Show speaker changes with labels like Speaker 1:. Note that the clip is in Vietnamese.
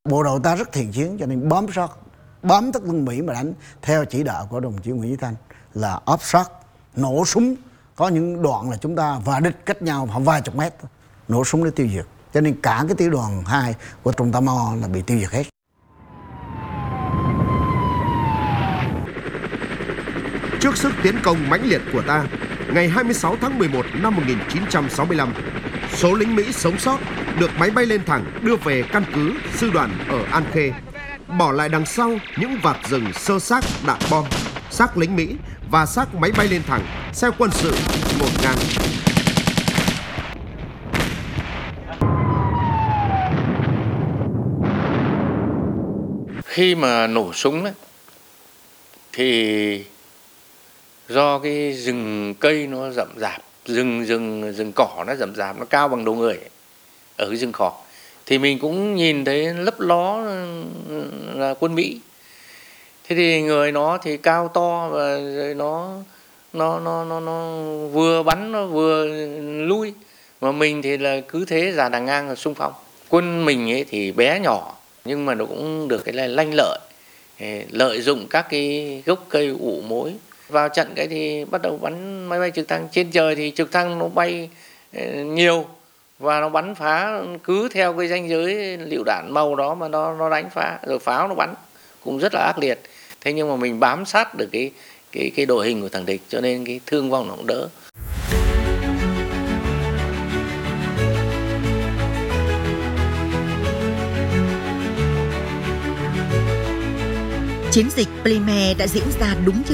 Speaker 1: bộ đội ta rất thiện chiến, cho nên bám tất lưng Mỹ mà đánh theo chỉ đạo của đồng chí Nguyễn Chí Thanh là áp sát, nổ súng. Có những đoạn là chúng ta và địch cách nhau vài chục mét, nổ súng để tiêu diệt. Cho nên cả cái tiểu đoàn 2 của Trung tá Mo là bị tiêu diệt hết.
Speaker 2: Trước sức tiến công mãnh liệt của ta, ngày 26 tháng 11 năm 1965, số lính Mỹ sống sót được máy bay lên thẳng đưa về căn cứ sư đoàn ở An Khê, bỏ lại đằng sau những vạt rừng xơ xác đạn bom, xác lính Mỹ và xác máy bay lên thẳng, xe quân sự ngổn ngang.
Speaker 3: Khi mà nổ súng ấy, thì do cái rừng cây nó rậm rạp, rừng cỏ nó rậm rạp, nó cao bằng đầu người ấy, ở cái rừng cỏ, thì mình cũng nhìn thấy lấp ló là quân Mỹ. Thế thì người nó thì cao to và rồi nó vừa bắn nó vừa lui, mà mình thì là cứ thế dàn hàng ngang xung phong. Quân mình ấy thì bé nhỏ nhưng mà nó cũng được cái là lanh lợi, lợi dụng các cái gốc cây ụ mối. Vào trận cái thì bắt đầu bắn máy bay trực thăng. Trên trời thì trực thăng nó bay nhiều và nó bắn phá cứ theo cái ranh giới lựu đạn màu đó mà nó đánh phá, rồi pháo nó bắn cũng rất là ác liệt. Thế nhưng mà mình bám sát được cái đội hình của thằng địch, cho nên cái thương vong nó cũng đỡ.
Speaker 4: Chiến dịch Plei Me đã diễn ra đúng như